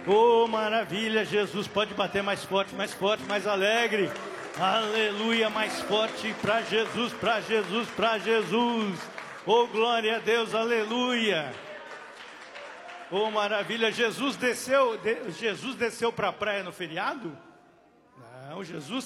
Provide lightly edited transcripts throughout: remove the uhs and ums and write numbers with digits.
Oh, maravilha, Jesus, pode bater mais forte, mais alegre. Aleluia, mais forte para Jesus, para Jesus, para Jesus. Oh, glória a Deus, aleluia. Oh, maravilha, Jesus desceu para a praia no feriado? Não, Jesus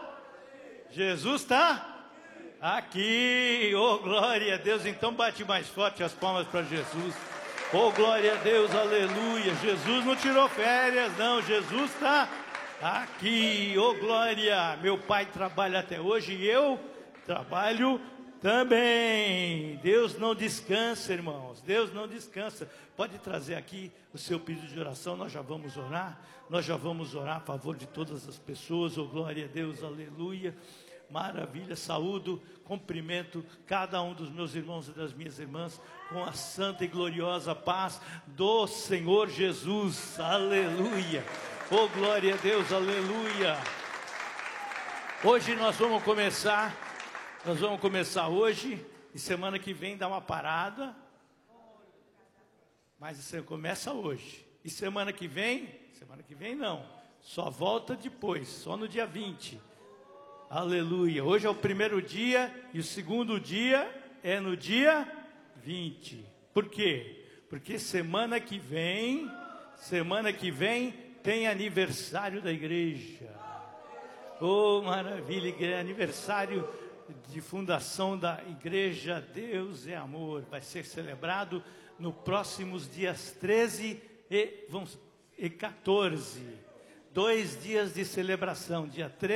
está aqui. Oh, glória a Deus, então bate mais forte as palmas para Jesus. Oh, glória a Deus, aleluia. Jesus não tirou férias, não. Jesus está aqui. Oh, glória. Meu pai trabalha até hoje e eu trabalho também. Deus não descansa, irmãos. Deus não descansa. Pode trazer aqui o seu pedido de oração. Nós já vamos orar. Nós já vamos orar a favor de todas as pessoas. Oh, glória a Deus, aleluia. Maravilha, saúdo, cumprimento cada um dos meus irmãos e das minhas irmãs com a santa e gloriosa paz do Senhor Jesus, aleluia. Oh, glória a Deus, aleluia. Hoje nós vamos começar hoje, e semana que vem dá uma parada, mas você começa hoje, e semana que vem não, só volta depois, só no dia 20. Aleluia, hoje é o primeiro dia e o segundo dia é no dia 20. Por quê? Porque semana que vem tem aniversário da igreja. Oh, maravilha, aniversário de fundação da igreja Deus é Amor. Vai ser celebrado nos próximos dias 13 e 14. 2 dias de celebração, dia 13